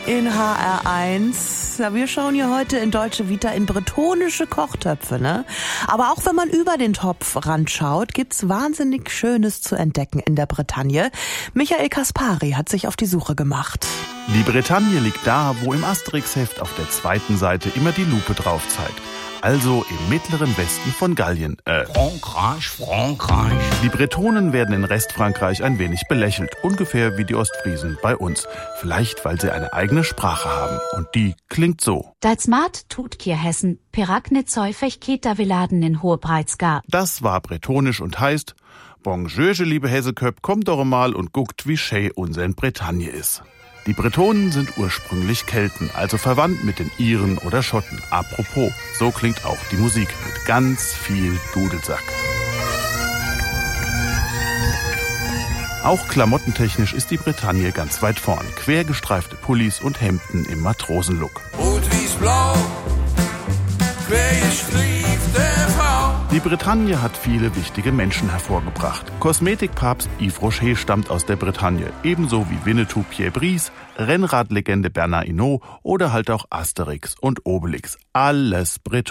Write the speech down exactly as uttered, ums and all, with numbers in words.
in H R eins. Ja, wir schauen ja heute in Deutsche Vita in bretonische Kochtöpfe, ne? Aber auch wenn man über den Topfrand schaut, gibt's wahnsinnig Schönes zu entdecken in der Bretagne. Michael Kaspari hat sich auf die Suche gemacht. Die Bretagne liegt da, wo im Asterix-Heft auf der zweiten Seite immer die Lupe drauf zeigt. Also im mittleren Westen von Gallien. Äh, Frankreich, Frankreich. Die Bretonen werden in Restfrankreich ein wenig belächelt, ungefähr wie die Ostfriesen bei uns. Vielleicht, weil sie eine eigene Sprache haben. Und die klingt so. Dalsmat tut Kier Hessen, Perakne Zeufech Keta Veladen in Hohepreizgar. Das war bretonisch und heißt: Bonjour, liebe Hesseköp, kommt doch mal und guckt, wie schön unser in Bretagne ist. Die Bretonen sind ursprünglich Kelten, also verwandt mit den Iren oder Schotten. Apropos, so klingt auch die Musik mit ganz viel Dudelsack. Auch klamottentechnisch ist die Bretagne ganz weit vorn. Quergestreifte Pullis und Hemden im Matrosenlook. Rot, wies, blau, quergestreifte Frau. Die Bretagne hat viele wichtige Menschen hervorgebracht. Kosmetikpapst Yves Rocher stammt aus der Bretagne, ebenso wie Winnetou Pierre Brice, Rennradlegende Bernard Hinault oder halt auch Asterix und Obelix. Alles Breton.